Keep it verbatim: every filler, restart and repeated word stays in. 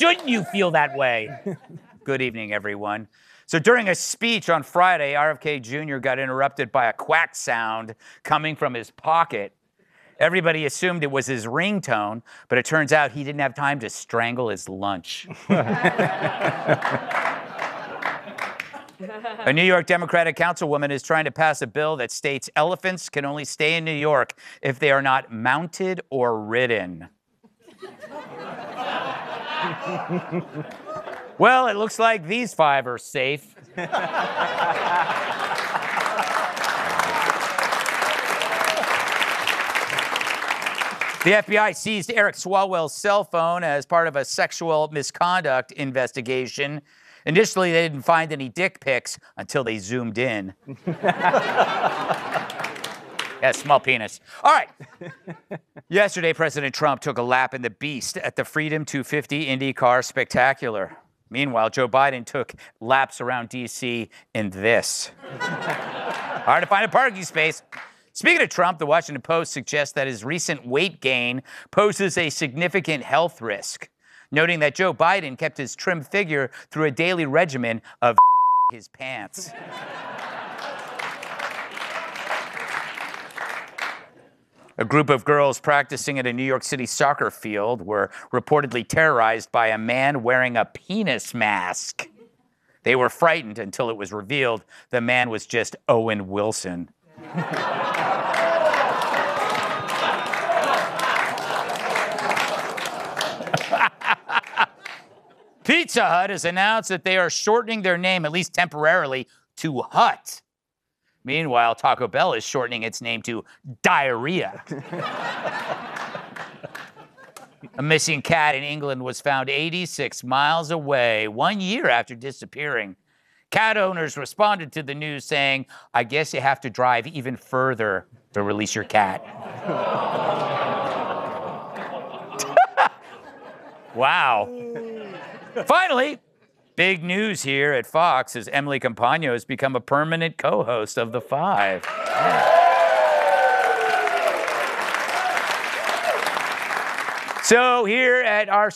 shouldn't you feel that way? Good evening, everyone. So during a speech on Friday, R F K Junior got interrupted by a quack sound coming from his pocket. Everybody assumed it was his ringtone, but it turns out he didn't have time to strangle his lunch. A New York Democratic councilwoman is trying to pass a bill that states elephants can only stay in New York if they are not mounted or ridden. Well, it looks like these five are safe. The F B I seized Eric Swalwell's cell phone as part of a sexual misconduct investigation. Initially, they didn't find any dick pics until they zoomed in. Yeah, small penis. All right. Yesterday, President Trump took a lap in the Beast at the Freedom two fifty IndyCar Spectacular. Meanwhile, Joe Biden took laps around D C in this. Hard to find a parking space. Speaking of Trump, the Washington Post suggests that his recent weight gain poses a significant health risk, noting that Joe Biden kept his trim figure through a daily regimen of his pants. A group of girls practicing at a New York City soccer field were reportedly terrorized by a man wearing a penis mask. They were frightened until it was revealed the man was just Owen Wilson. Pizza Hut has announced that they are shortening their name, at least temporarily, to Hut. Meanwhile, Taco Bell is shortening its name to Diarrhea. A missing cat in England was found eighty-six miles away, one year after disappearing. Cat owners responded to the news saying, I guess you have to drive even further to release your cat. Wow. Finally, big news here at Fox as Emily Compagno has become a permanent co-host of The Five. Yeah. So here at our